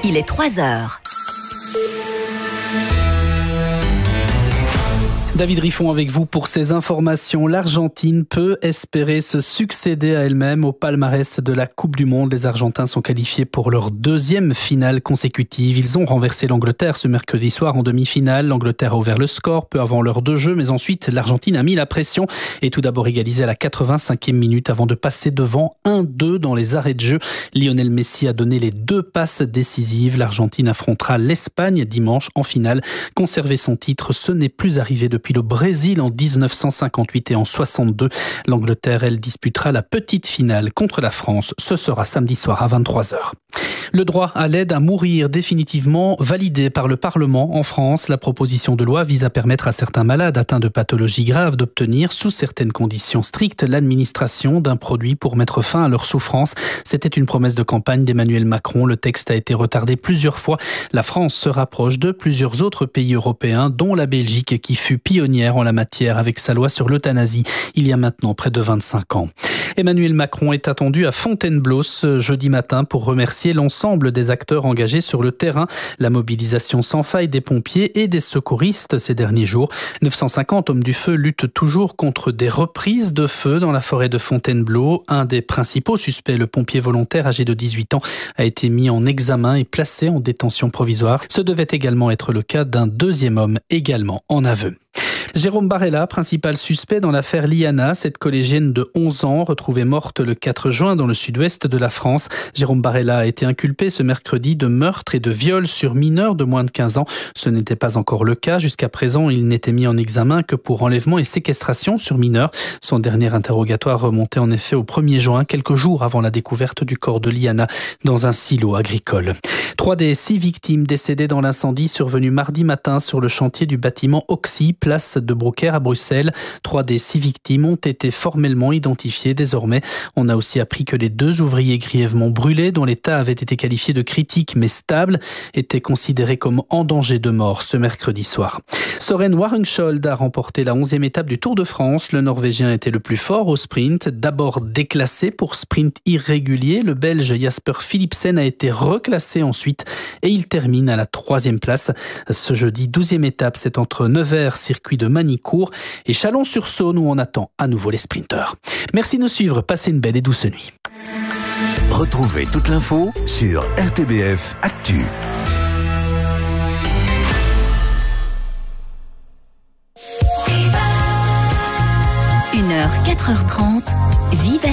il est 3h. David Riffon avec vous pour ces informations. L'Argentine peut espérer se succéder à elle-même au palmarès de la Coupe du Monde. Les Argentins sont qualifiés pour leur deuxième finale consécutive. Ils ont renversé l'Angleterre ce mercredi soir en demi-finale. L'Angleterre a ouvert le score peu avant l'heure de jeu, mais ensuite l'Argentine a mis la pression et tout d'abord égalisé à la 85e minute avant de passer devant 1-2 dans les arrêts de jeu. Lionel Messi a donné les 2 passes décisives. L'Argentine affrontera l'Espagne dimanche en finale. Conserver son titre, ce n'est plus arrivé depuis le Brésil en 1958 et en 62. L'Angleterre, elle, disputera la petite finale contre la France. Ce sera samedi soir à 23h. Le droit à l'aide à mourir définitivement validé par le Parlement en France. La proposition de loi vise à permettre à certains malades atteints de pathologies graves d'obtenir, sous certaines conditions strictes, l'administration d'un produit pour mettre fin à leur souffrance. C'était une promesse de campagne d'Emmanuel Macron. Le texte a été retardé plusieurs fois. La France se rapproche de plusieurs autres pays européens, dont la Belgique, qui fut pionnière en la matière avec sa loi sur l'euthanasie il y a maintenant près de 25 ans. Emmanuel Macron est attendu à Fontainebleau ce jeudi matin pour remercier l'ensemble des acteurs engagés sur le terrain. La mobilisation sans faille des pompiers et des secouristes ces derniers jours. 950 hommes du feu luttent toujours contre des reprises de feu dans la forêt de Fontainebleau. Un des principaux suspects, le pompier volontaire âgé de 18 ans, a été mis en examen et placé en détention provisoire. Ce devait également être le cas d'un deuxième homme, également en aveu. Jérôme Barella, principal suspect dans l'affaire Liana, cette collégienne de 11 ans retrouvée morte le 4 juin dans le sud-ouest de la France. Jérôme Barella a été inculpé ce mercredi de meurtre et de viol sur mineurs de moins de 15 ans. Ce n'était pas encore le cas. Jusqu'à présent, il n'était mis en examen que pour enlèvement et séquestration sur mineurs. Son dernier interrogatoire remontait en effet au 1er juin, quelques jours avant la découverte du corps de Liana dans un silo agricole. 3 des 6 victimes décédées dans l'incendie survenu mardi matin sur le chantier du bâtiment Oxy, place de Brocaire à Bruxelles. 3 des 6 victimes ont été formellement identifiées désormais. On a aussi appris que les 2 ouvriers grièvement brûlés, dont l'état avait été qualifié de critique mais stable, étaient considérés comme en danger de mort ce mercredi soir. Søren Warungsholt a remporté la 11e étape du Tour de France. Le Norvégien était le plus fort au sprint. D'abord déclassé pour sprint irrégulier, le Belge Jasper Philipsen a été reclassé ensuite et il termine à la 3e place. Ce jeudi, 12e étape, c'est entre Nevers, circuit de Manicourt, et Chalon-sur-Saône où on attend à nouveau les sprinteurs. Merci de nous suivre, passez une belle et douce nuit. Retrouvez toute l'info sur RTBF Actu. 1h, 4h30, Vive